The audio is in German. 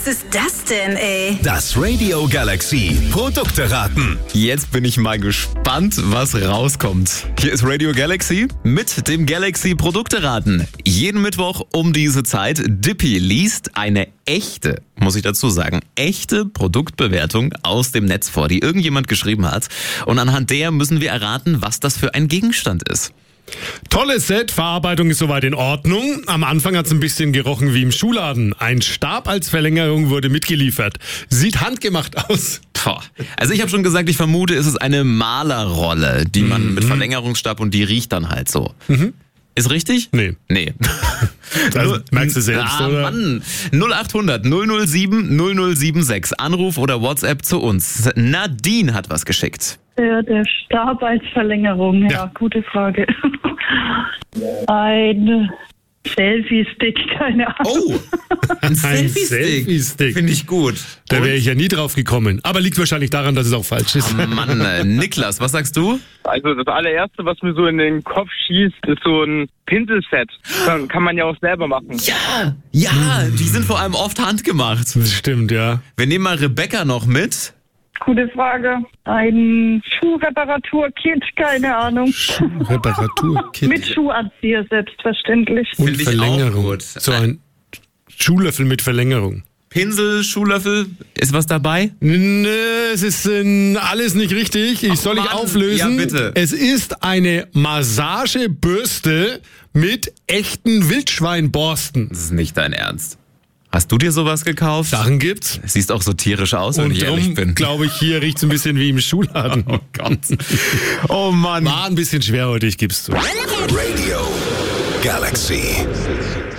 Was ist das denn, ey? Das Radio Galaxy Produkte raten. Jetzt bin ich mal gespannt, was rauskommt. Hier ist Radio Galaxy mit dem Galaxy Produkte raten. Jeden Mittwoch um diese Zeit. Dippy liest eine echte, muss ich dazu sagen, echte Produktbewertung aus dem Netz vor, die irgendjemand geschrieben hat. Und anhand der müssen wir erraten, was das für ein Gegenstand ist. Tolles Set, Verarbeitung ist soweit in Ordnung. Am Anfang hat es ein bisschen gerochen wie im Schuhladen. Ein Stab als Verlängerung wurde mitgeliefert. Sieht handgemacht aus. Also ich habe schon gesagt, ich vermute, es ist eine Malerrolle, die man mit Verlängerungsstab und die riecht dann halt so. Ist richtig? Nee. Also, merkst du selbst, oder? Mann. 0800 007 0076. Anruf oder WhatsApp zu uns. Nadine hat was geschickt. Der Stab als Verlängerung, ja, gute Frage. Ein Selfie-Stick, keine Ahnung. Oh, ein Selfie-Stick. Finde ich gut. Da wäre ich ja nie drauf gekommen. Aber liegt wahrscheinlich daran, dass es auch falsch ist. Oh Mann, Niklas, was sagst du? Also das allererste, was mir so in den Kopf schießt, ist so ein Pinselset. Kann man ja auch selber machen. Ja, die sind vor allem oft handgemacht. Das stimmt, ja. Wir nehmen mal Rebecca noch mit. Gute Frage. Ein Schuhreparaturkit, keine Ahnung. Reparaturkit. Mit Schuhanzieher, selbstverständlich. Und Finde ich auch Verlängerung. gut. So ein Schuhlöffel mit Verlängerung. Pinsel, Schuhlöffel, ist was dabei? Nö, es ist alles nicht richtig. Soll ich Mann. auflösen? Ja, bitte. Es ist eine Massagebürste mit echten Wildschweinborsten. Das ist nicht dein Ernst. Hast du dir sowas gekauft? Sachen gibt's. Es siehst auch so tierisch aus, wenn Und ich ehrlich darum bin. glaube ich, hier riecht's ein bisschen wie im Schuhladen. Oh Gott. Oh Mann. War ein bisschen schwer heute, ich geb's zu. Radio Galaxy.